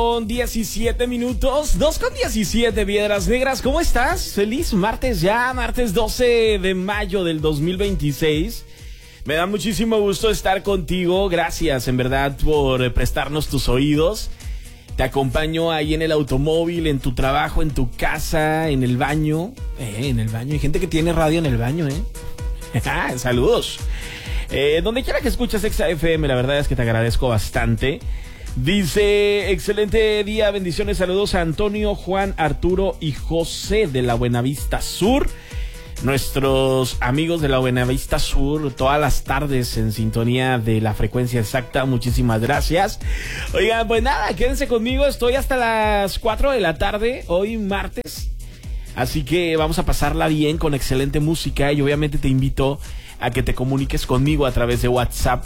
Con 17 minutos, 2:17, Piedras Negras, ¿cómo estás? Feliz martes ya, martes 12 de mayo del 2026. Me da muchísimo gusto estar contigo, gracias en verdad por prestarnos tus oídos. Te acompaño ahí en el automóvil, en tu trabajo, en tu casa, en el baño. En el baño, hay gente que tiene radio en el baño, Saludos. Donde quiera que escuches Exa FM, la verdad es que te agradezco bastante. Dice, excelente día, bendiciones, saludos a Antonio, Juan, Arturo y José de la Buenavista Sur. Nuestros amigos de la Buenavista Sur, todas las tardes en sintonía de la frecuencia exacta, muchísimas gracias. Oigan, pues nada, quédense conmigo, estoy hasta las 4 de la tarde, hoy martes. Así que vamos a pasarla bien con excelente música y obviamente te invito a que te comuniques conmigo a través de WhatsApp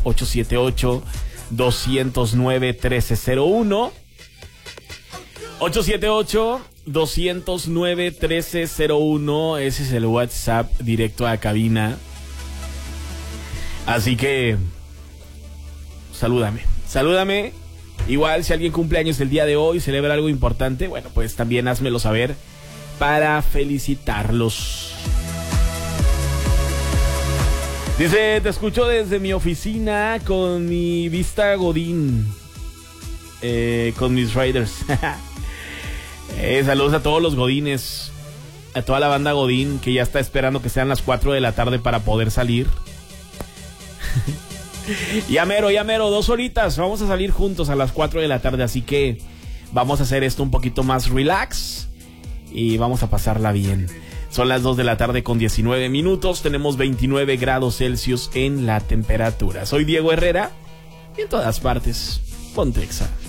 878-209-1301. 878-209-1301. Ese es el WhatsApp directo a cabina. Así que salúdame. Igual si alguien cumple años el día de hoy, celebra algo importante, bueno, pues también házmelo saber para felicitarlos. Dice, te escucho desde mi oficina con mi vista Godín, con mis Raiders. Saludos a todos los Godines, a toda la banda Godín que ya está esperando que sean las 4 de la tarde para poder salir. Ya mero, 2 horitas, vamos a salir juntos a las 4 de la tarde, así que vamos a hacer esto un poquito más relax y vamos a pasarla bien. Son las 2 de la tarde con 19 minutos. Tenemos 29 grados Celsius en la temperatura. Soy Diego Herrera y en todas partes, ponte Exa.